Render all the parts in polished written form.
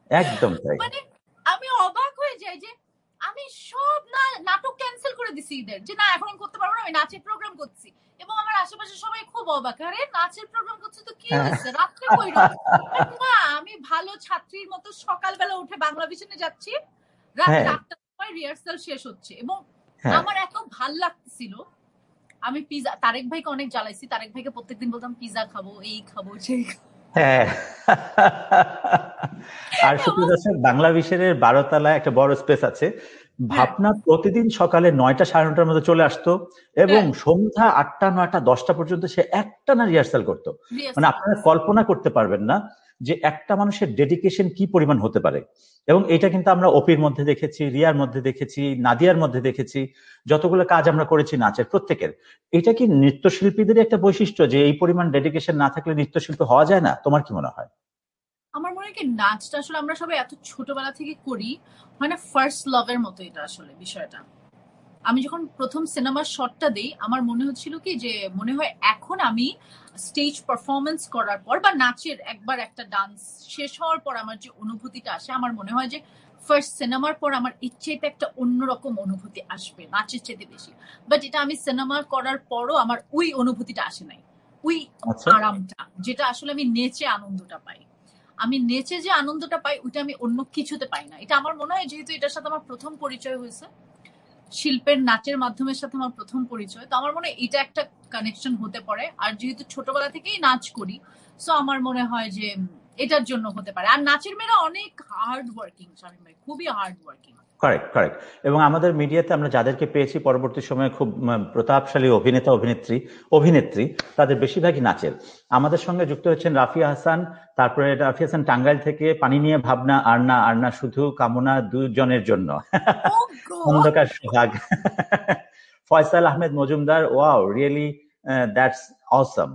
একদম তাই। মানে আমি অবাক হয়ে যাই যে আমি সব নাটক ক্যান্সেল করে দিছি ঈদের, যে না এখন আমি করতে পারবো না, আমি নাচের প্রোগ্রাম করছি। এবং আমার আশেপাশে সবাই খুব অবাক, আরে নাচের প্রোগ্রাম করছি তো কি হয়েছে, রাত্রে কইরা। না, আমি ভালো ছাত্রীর মতো সকালবেলা উঠে বাংলা ভিশনে যাচ্ছি, রাত্রে হ্যাঁ 8টার সময় রিহার্সাল শেষ হচ্ছে। এবং হ্যাঁ আমার এত ভাল লাগছিল, আমি পিজা, তারেক ভাইকে অনেক জ্বালাইছি, তারেক ভাইকে প্রত্যেকদিন বলতাম পিজা খাবো, এই খাবো, সেই খাবো। হ্যাঁ। আর এবং সুপ্রিয় দর্শক, বাংলা বিশের 12 তলায় একটা বড় স্পেস আছে। হ্যাঁ ভাবনা প্রতিদিন সকালে 9টা 9:30টার মধ্যে চলে আসতো এবং হ্যাঁ সন্ধ্যা 8টা 9টা 10টা পর্যন্ত সে একটানা রিহার্সাল করতো। মানে রিহার্সাল আপনারা করতেছি। কল্পনা করতে পারবেন না যে একটা মানুষের ডেডিকেশন কি পরিমাণ হতে পারে। এবং এটা কিন্তু আমরা অপির মধ্যে দেখেছি, রিয়ার মধ্যে দেখেছি, নাদিয়ার মধ্যে দেখেছি, যতগুলো কাজ আমরা করেছি নাচের প্রত্যেকের। এটা কি নৃত্যশিল্পীদের একটা বৈশিষ্ট্য যে এই পরিমাণ ডেডিকেশন না থাকলে নৃত্যশিল্পী হওয়া যায় না? তোমার কি মনে হয়? আমার মনে হয় কি, নাচটা আসলে আমরা সবাই এত ছোটবেলা থেকে করি, মানে ফার্স্ট লাভের মতো এটা আসলে বিষয়টা। আমি যখন প্রথম সিনেমার শটটা দিই, আমার মনে হচ্ছিল কি যে মনে হয় এখন আমি স্টেজ পারফরমেন্স করার পর বা নাচের একবার একটা ডান্স শেষ হওয়ার পর আমার যে অনুভূতিটা আসে, আমার মনে হয় যে ফার্স্ট সিনেমার পর আমার ইচ্ছেতে একটা অন্যরকম অনুভূতি আসবে নাচের চেয়ে বেশি। বাট এটা আমি সিনেমা করার পরও আমার ওই অনুভূতিটা আসে নাই, ওই আচ্ছা। আরামটা যেটা আসলে আমি নেচে আনন্দটা পাই। আমি নেচে যে আনন্দটা পাই ওইটা আমি অন্য কিছুতে পাই না। এটা আমার মনে হয় যেহেতু এটার সাথে আমার প্রথম পরিচয় হয়েছে, শিল্পের নাচের মাধ্যমের সাথে আমার প্রথম পরিচয়, তো আমার মনে হয় এটা একটা কানেকশন হতে পারে। আর যেহেতু ছোটবেলা থেকেই নাচ করি, সো আমার মনে হয় যে এটার জন্য হতে পারে। আর নাচের মেয়েরা অনেক হার্ড ওয়ার্কিং, শামীম ভাই, খুবই হার্ড ওয়ার্কিং। Correct correct. এবং আমাদের মিডিয়াতে আমরা যাদেরকে পেয়েছি পরবর্তী সময়ে খুব প্রতাপশালী অভিনেতা অভিনেত্রী অভিনেত্রী, তাদের বেশিরভাগই নাচের। আমাদের সঙ্গে যুক্ত হচ্ছেন রাফিয়া হাসান। তারপরে রাফিয়া হাসান টাঙ্গাইল থেকে, পানি নিয়ে ভাবনা, আর না আর না শুধু কামনা দুজনের জন্য, ও god. Khandakar Sohag. Faisal Ahmed Majumdar, wow really that's অসম।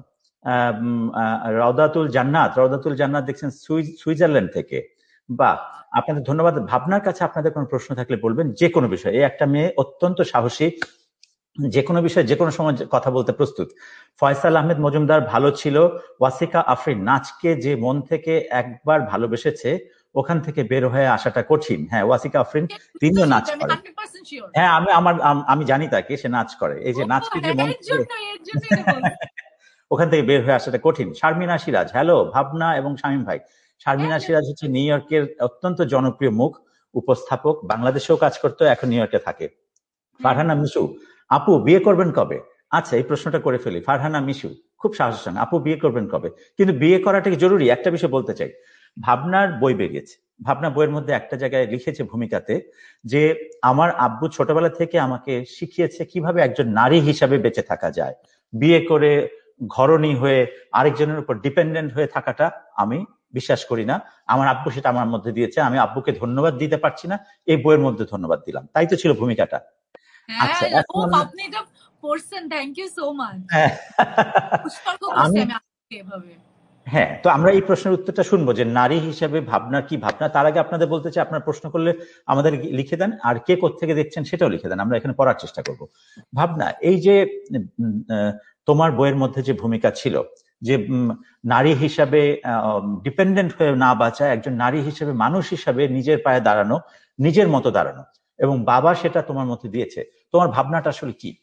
রওদাতুল জান্নাত দেখছেন সুইজারল্যান্ড থেকে। বাহ, আপনাদের ধন্যবাদ। ভাবনার কাছে আপনাদের কোনো প্রশ্ন থাকলে বলবেন, যে কোনো বিষয়ে। এই একটা মেয়ে অত্যন্ত সাহসী, যে কোনো বিষয়ে যে কোনো সময় কথা বলতে প্রস্তুত। ফয়সাল আহমেদ মজুমদার, ভালো ছিল। ওয়াসিকা আফরিন, নাচকে যে মন থেকে একবার ভালোবেসেছে ওখান থেকে বের হয়ে আসাটা কঠিন। হ্যাঁ, ওয়াসিকা আফরিন, তিনিও নাচ আমি করেন। 100% শিওর। হ্যাঁ, আমি জানি তাকে, সে নাচ করে। এই ও যে নাচকে যে মন এর থেকে জন্য এটা বলছি। ওখান থেকে বের হয়ে আসাটা কঠিন। শারমিনা সিরাজ, হ্যালো ভাবনা এবং শামীম ভাই। শারমিনা হ্যালো। সিরাজ হচ্ছে নিউ ইয়র্কের অত্যন্ত জনপ্রিয় মুখ, উপস্থাপক, বাংলাদেশেও কাজ করতো, এখন নিউ ইয়র্কে থাকে। ফারহানা মিশু, আপু বিয়ে করবেন কবে? আচ্ছা, এই প্রশ্নটা করে ফেলি। ফারহানা মিশু খুব সাহসের সঙ্গে, আপু বিয়ে করবেন কবে? কিন্তু বিয়ে করাটা কি জরুরি? একটা বিষয় বলতে চাই। ভাবনার বই বেরিয়েছে, ভাবনা বইয়ের মধ্যে একটা জায়গায় লিখেছে ভূমিকাতে যে আমার আব্বু ছোটবেলা থেকে আমাকে শিখিয়েছে কিভাবে একজন নারী হিসাবে বেঁচে থাকা যায়। বিয়ে করে ঘরণী হয়ে আরেকজনের উপর ডিপেন্ডেন্ট হয়ে থাকাটা আমি বিশ্বাস করি না। আমার আব্বু সেটা আমার মধ্যে দিয়েছে, আমি আব্বুকে ধন্যবাদ দিতে পারছি না, এই বইয়ের মধ্যে ধন্যবাদ দিলাম। তাই তো ছিল ভূমিকাটা। আচ্ছা, হ্যাঁ, এখন ও আমরা আপনি এটা পড়ছেন, থ্যাংক ইউ সো মাচ। হ্যাঁ। উৎসর্গ করছি আমি আমি আপনাকে এভাবে। হ্যাঁ, তো আমরা এই প্রশ্নের উত্তরটা শুনবো যে নারী হিসেবে ভাবনার কি ভাবনা। তার আগে আপনাদের বলতে চাই, আপনার প্রশ্ন করলে আমাদের লিখে দেন, আর কে কোত্থেকে দেখছেন সেটাও লিখে দেন, আমরা এখানে পড়ার চেষ্টা করব। ভাবনা, এই যে তোমার বইয়ের মধ্যে যে ভূমিকা ছিল যে নারী হিসাবে ডিপেন্ডেন্ট হয়ে না বাঁচা, একজন নারী হিসেবে মানুষ হিসাবে নিজের পায়ে দাঁড়ানো, নিজের মতো দাঁড়ানো, এবং বাবা সেটা তোমার মধ্যে দিয়েছে, তোমার ভাবনাটা আসলে কি?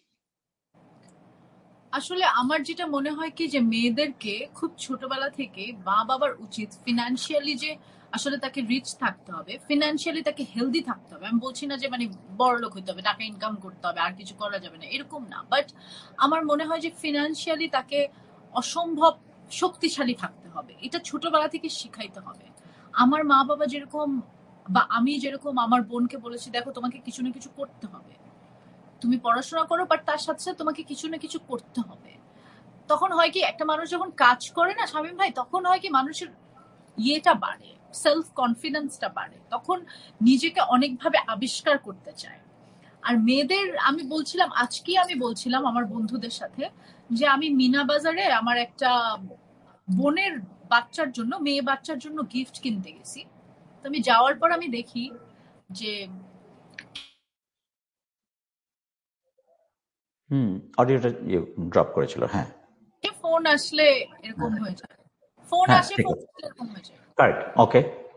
আসলে আমার যেটা মনে হয় কি যে মেয়েদেরকে খুব ছোটবেলা থেকে মা বাবার উচিত ফিনান্সিয়ালি যে আসলে তাকে রিচ থাকতে হবে, ফিনান্সিয়ালি তাকে হেলদি থাকতে হবে। আমি বলছি না যে মানে বড় লোক হইতে হবে, টাকা ইনকাম করতে হবে, আর কিছু করা যাবে না, এরকম না। বাট আমার মনে হয় যে ফিনান্সিয়ালি তাকে অসম্ভব শক্তিশালী থাকতে হবে, এটা ছোটবেলা থেকে শিখাইতে হবে। আমার মা বাবা যেরকম বা আমি যেরকম আমার বোনকে বলেছি, দেখো তোমাকে কিছু না কিছু করতে হবে, তুমি পড়াশোনা করো, বাট তার সাথে সাথে তোমাকে কিছু না কিছু করতে হবে। তখন হয় কি, একটা মানুষ যখন কাজ করে না শামীম ভাই, তখন হয় কি মানুষের ইয়েটা বাড়ে, সেলফ কনফিডেন্সটা বাড়ে, তখন নিজেকে অনেকভাবে আবিষ্কার করতে চায়। আর মেয়েদের আমি বলছিলাম, আজকে আমি বলছিলাম আমার বন্ধুদের সাথে যে আমি মিনা বাজারে আমার একটা বোনের বাচ্চার জন্য, মেয়ে বাচ্চার জন্য গিফট কিনতে গেছি। তো আমি যাওয়ার পর আমি দেখি যে অডিওটা ড্রপ করেছিল। হ্যাঁ ফোন আসলে এরকম হয়ে যায়, ফোন হ্যাঁ, আসে, ঠিক ফোন আছে, আসলে এরকম হয়ে যায়। কারেক্ট, ওকে।